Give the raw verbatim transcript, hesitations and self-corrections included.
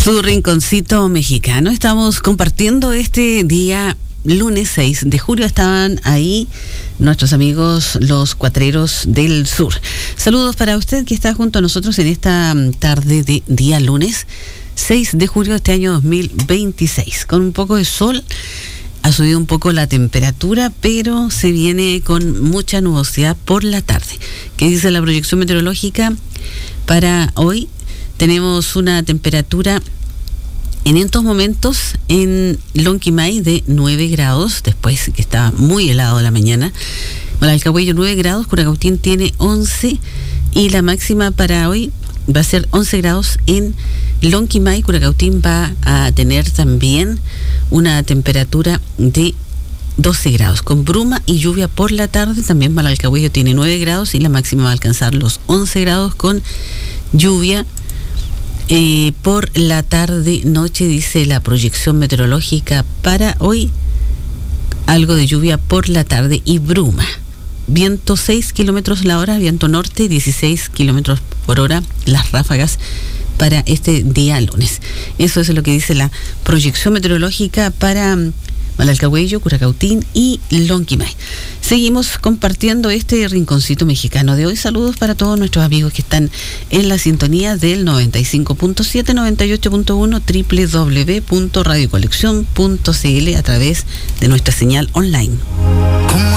Su rinconcito mexicano. Estamos compartiendo este día lunes seis de julio. Estaban ahí nuestros amigos los cuatreros del sur. Saludos para usted que está junto a nosotros en esta tarde de día lunes seis de julio de este año dos mil veintiséis. Con un poco de sol, ha subido un poco la temperatura, pero se viene con mucha nubosidad por la tarde. ¿Qué dice la proyección meteorológica para hoy? Tenemos una temperatura en estos momentos en Lonquimay de nueve grados, después que estaba muy helado la mañana. Malalcahuello nueve grados, Curacautín tiene once y la máxima para hoy va a ser once grados en Lonquimay. Curacautín va a tener también una temperatura de doce grados, con bruma y lluvia por la tarde. También Malalcahuello tiene nueve grados y la máxima va a alcanzar los once grados con lluvia. Eh, por la tarde, noche, dice la proyección meteorológica para hoy, algo de lluvia por la tarde y bruma. Viento seis kilómetros la hora, viento norte dieciséis kilómetros por hora, las ráfagas para este día lunes. Eso es lo que dice la proyección meteorológica para Malalcahuello, Curacautín y Lonquimay. Seguimos compartiendo este rinconcito mexicano de hoy. Saludos para todos nuestros amigos que están en la sintonía del noventa y cinco punto siete, noventa y ocho punto uno, doble u doble u doble u punto radio colección punto c l a través de nuestra señal online.